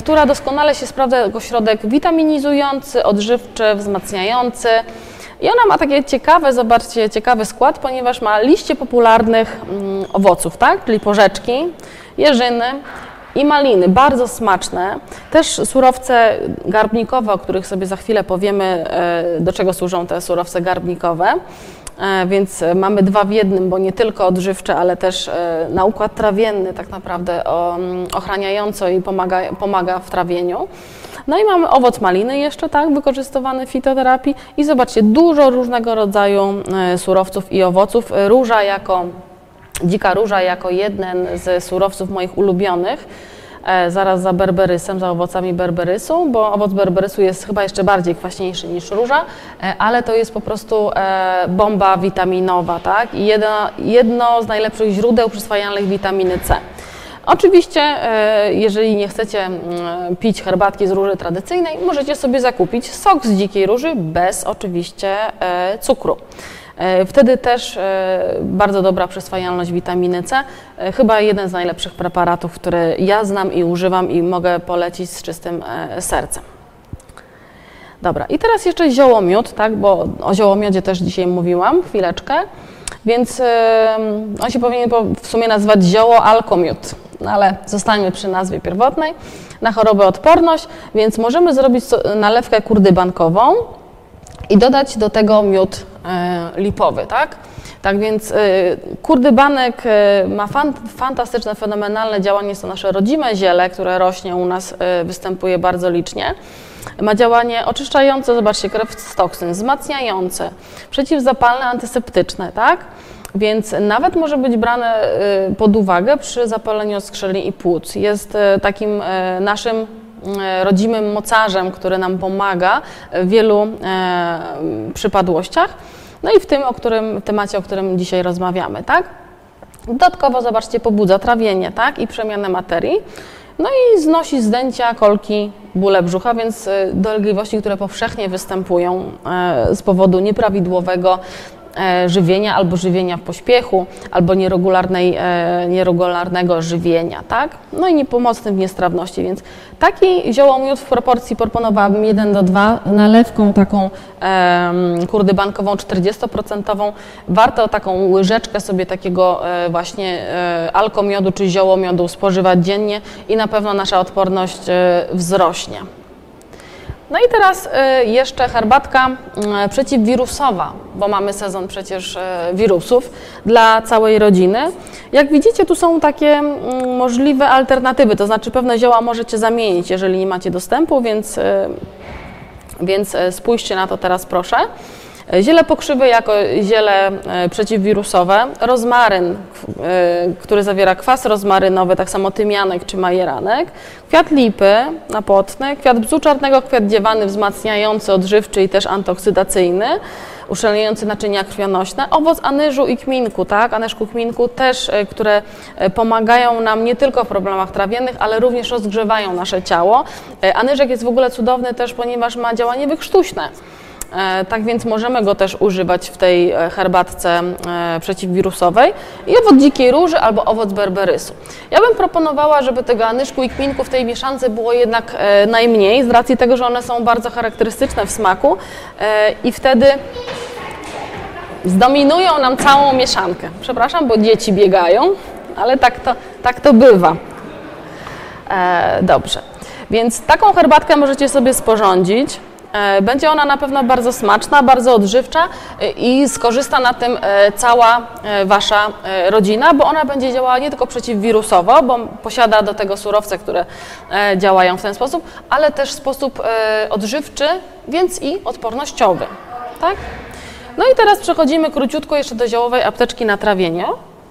która doskonale się sprawdza jako środek witaminizujący, odżywczy, wzmacniający. I ona ma takie ciekawe, zobaczcie, ciekawy skład, ponieważ ma liście popularnych owoców, tak? Czyli porzeczki, jeżyny i maliny, bardzo smaczne. Też surowce garbnikowe, o których sobie za chwilę powiemy, do czego służą te surowce garbnikowe. Więc mamy dwa w jednym, bo nie tylko odżywcze, ale też na układ trawienny tak naprawdę ochraniająco i pomaga w trawieniu. No i mamy owoc maliny jeszcze, tak, wykorzystywany w fitoterapii i zobaczcie, dużo różnego rodzaju surowców i owoców. Dzika róża jako jeden z surowców moich ulubionych, zaraz za berberysem, za owocami berberysu, bo owoc berberysu jest chyba jeszcze bardziej kwaśniejszy niż róża, ale to jest po prostu bomba witaminowa, tak? I jedno z najlepszych źródeł przyswajalnych witaminy C. Oczywiście, jeżeli nie chcecie pić herbatki z róży tradycyjnej, możecie sobie zakupić sok z dzikiej róży bez oczywiście cukru. Wtedy też bardzo dobra przyswajalność witaminy C. Chyba jeden z najlepszych preparatów, które ja znam i używam i mogę polecić z czystym sercem. Dobra, i teraz jeszcze ziołomiód, tak, bo o ziołomiodzie też dzisiaj mówiłam, chwileczkę. Więc on się powinien w sumie nazywać zioło-alkomiód, no ale zostańmy przy nazwie pierwotnej, na chorobę odporność, więc możemy zrobić nalewkę kurdybankową i dodać do tego miód lipowy, tak? Tak więc kurdybanek ma fantastyczne, fenomenalne działanie, jest to nasze rodzime ziele, które rośnie u nas, występuje bardzo licznie. Ma działanie oczyszczające, zobaczcie, krew z toksyn, wzmacniające, przeciwzapalne, antyseptyczne, tak? Więc nawet może być brane pod uwagę przy zapaleniu skrzeli i płuc. Jest takim naszym rodzimym mocarzem, który nam pomaga w wielu przypadłościach. No i w tym temacie, o którym dzisiaj rozmawiamy, tak? Dodatkowo, zobaczcie, pobudza trawienie, tak? I przemianę materii. No i znosi zdęcia, kolki, bóle brzucha, więc dolegliwości, które powszechnie występują z powodu nieprawidłowego żywienia albo żywienia w pośpiechu, albo nieregularnego żywienia, tak? No i niepomocny w niestrawności, więc taki ziołomiód w proporcji proponowałabym 1:2 nalewką taką kurdybankową 40%. Warto taką łyżeczkę sobie takiego właśnie alkomiodu czy ziołomiodu spożywać dziennie i na pewno nasza odporność wzrośnie. No i teraz jeszcze herbatka przeciwwirusowa, bo mamy sezon przecież wirusów dla całej rodziny. Jak widzicie, tu są takie możliwe alternatywy, to znaczy pewne zioła możecie zamienić, jeżeli nie macie dostępu, więc spójrzcie na to teraz proszę. Ziele pokrzywy jako ziele przeciwwirusowe, rozmaryn, który zawiera kwas rozmarynowy, tak samo tymianek czy majeranek, kwiat lipy napotny, kwiat bzu czarnego, kwiat dziewany wzmacniający, odżywczy i też antyoksydacyjny, uszczelniający naczynia krwionośne, owoc anyżu i kminku, tak, anyżku, kminku też, które pomagają nam nie tylko w problemach trawiennych, ale również rozgrzewają nasze ciało. Anyżek jest w ogóle cudowny też, ponieważ ma działanie wykrztuśne. Tak więc możemy go też używać w tej herbatce przeciwwirusowej. I owoc dzikiej róży albo owoc berberysu. Ja bym proponowała, żeby tego anyżku i kminku w tej mieszance było jednak najmniej, z racji tego, że one są bardzo charakterystyczne w smaku i wtedy zdominują nam całą mieszankę. Przepraszam, bo dzieci biegają, ale tak to bywa. Dobrze, więc taką herbatkę możecie sobie sporządzić. Będzie ona na pewno bardzo smaczna, bardzo odżywcza i skorzysta na tym cała Wasza rodzina, bo ona będzie działała nie tylko przeciwwirusowo, bo posiada do tego surowce, które działają w ten sposób, ale też w sposób odżywczy, więc i odpornościowy. Tak? No i teraz przechodzimy króciutko jeszcze do ziołowej apteczki na trawienie.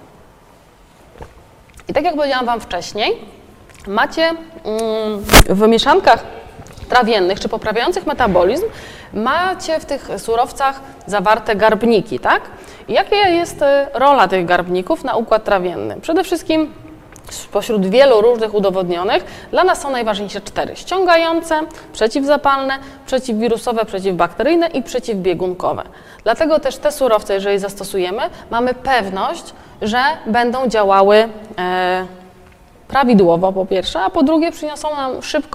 I tak jak powiedziałam Wam wcześniej, macie w mieszankach trawiennych czy poprawiających metabolizm, macie w tych surowcach zawarte garbniki, tak? I jaka jest rola tych garbników na układ trawienny? Przede wszystkim spośród wielu różnych udowodnionych, dla nas są najważniejsze 4. Ściągające, przeciwzapalne, przeciwwirusowe, przeciwbakteryjne i przeciwbiegunkowe. Dlatego też te surowce, jeżeli zastosujemy, mamy pewność, że będą działały prawidłowo po pierwsze, a po drugie przyniosą nam szybko